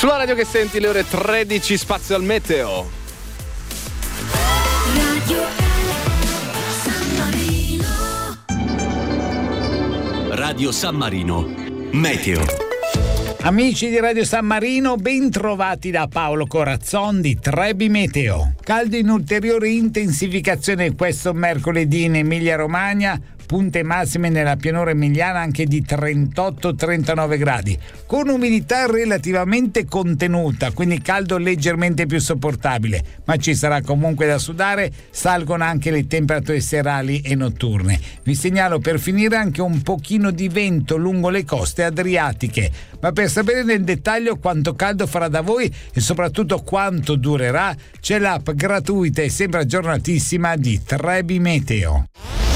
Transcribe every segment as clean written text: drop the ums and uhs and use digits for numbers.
Sulla radio che senti le ore 13, spazio al meteo. Radio San Marino, meteo. Amici di Radio San Marino, ben trovati da Paolo Corazzon di Trebi Meteo. Caldo in ulteriore intensificazione questo mercoledì in Emilia-Romagna, punte massime nella pianura emiliana anche di 38-39 gradi, con umidità relativamente contenuta, quindi caldo leggermente più sopportabile, ma ci sarà comunque da sudare. Salgono anche le temperature serali e notturne. Vi segnalo per finire anche un pochino di vento lungo le coste adriatiche, ma per sapere nel dettaglio quanto caldo farà da voi e soprattutto quanto durerà, c'è l'app gratuita e sempre aggiornatissima di Trebi Meteo.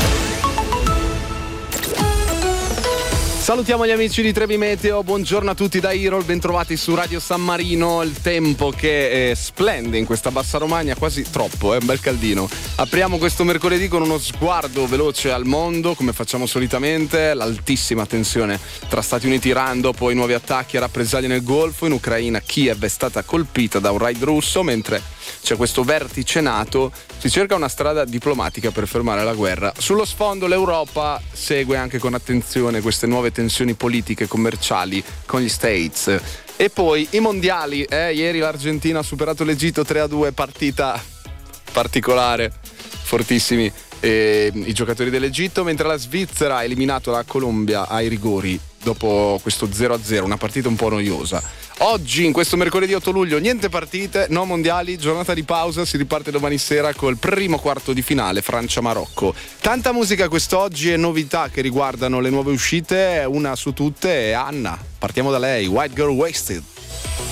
Salutiamo gli amici di Trebi Meteo, buongiorno a tutti da Irol, bentrovati su Radio San Marino. Il tempo che splende in questa bassa Romagna, quasi troppo, un bel caldino. Apriamo questo mercoledì con uno sguardo veloce al mondo, come facciamo solitamente. L'altissima tensione tra Stati Uniti e Iran dopo i nuovi attacchi e rappresaglie nel Golfo. In Ucraina Kiev è stata colpita da un raid russo, mentre c'è questo vertice NATO, si cerca una strada diplomatica per fermare la guerra. Sullo sfondo l'Europa segue anche con attenzione queste nuove tensioni politiche e commerciali con gli States. E poi i mondiali, ieri l'Argentina ha superato l'Egitto 3-2, partita particolare, fortissimi i giocatori dell'Egitto, mentre la Svizzera ha eliminato la Colombia ai rigori dopo questo 0-0, una partita un po' noiosa. Oggi, in questo mercoledì 8 luglio, niente partite, no mondiali, giornata di pausa, si riparte domani sera col primo quarto di finale Francia-Marocco. Tanta musica quest'oggi e novità che riguardano le nuove uscite, una su tutte è Anna. Partiamo da lei, White Girl Wasted.